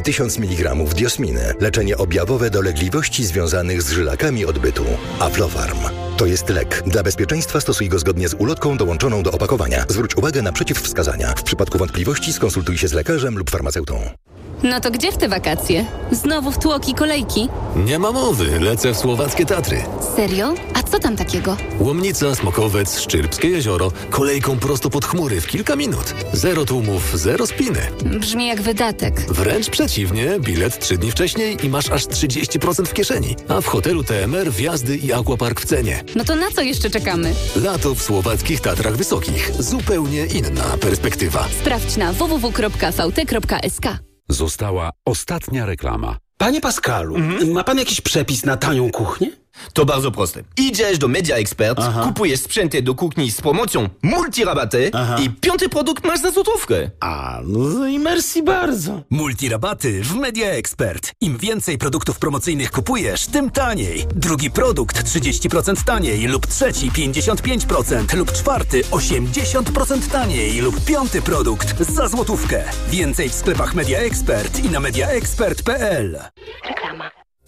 1000 mg diosminy. Leczenie objawowe dolegliwości związanych z żylakami odbytu. Aflofarm. To jest lek. Dla bezpieczeństwa stosuj go zgodnie z ulotką dołączoną do opakowania. Zwróć uwagę na przeciwwskazania. W przypadku wątpliwości skonsultuj się z lekarzem lub farmaceutą. No to gdzie w te wakacje? Znowu w tłoki kolejki? Nie ma mowy, lecę w słowackie Tatry. Serio? A co tam takiego? Łomnica, Smokowiec, Szczyrbskie jezioro, kolejką prosto pod chmury w kilka minut. Zero tłumów, zero spiny. Brzmi jak wydatek. Wręcz przeciwnie, bilet 3 dni wcześniej i masz aż 30% w kieszeni. A w hotelu TMR wjazdy i aquapark w cenie. No to na co jeszcze czekamy? Lato w słowackich Tatrach Wysokich. Zupełnie inna perspektywa. Sprawdź na www.vt.sk. Została ostatnia reklama. Panie Pascalu, ma pan jakiś przepis na tanią kuchnię? To bardzo proste. Idziesz do Media Expert, kupujesz sprzęty do kuchni z promocją multirabaty i 5. produkt masz za złotówkę. A, no i merci bardzo. Multirabaty w Media Expert. Im więcej produktów promocyjnych kupujesz, tym taniej. Drugi produkt 30% taniej lub trzeci 55% lub czwarty 80% taniej lub 5. produkt za złotówkę. Więcej w sklepach Media Expert i na mediaexpert.pl. Reklama.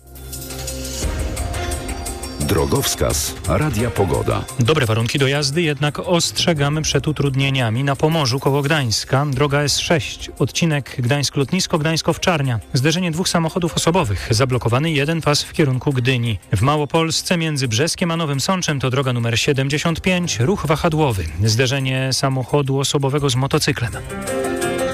Drogowskaz Radia Pogoda. Dobre warunki do jazdy, jednak ostrzegamy przed utrudnieniami. Na Pomorzu koło Gdańska droga S6, odcinek Gdańsk-Lotnisko, Gdańsk-Owczarnia. Zderzenie 2 samochodów osobowych, zablokowany jeden pas w kierunku Gdyni. W Małopolsce między Brzeskiem a Nowym Sączem to droga numer 75, ruch wahadłowy. Zderzenie samochodu osobowego z motocyklem.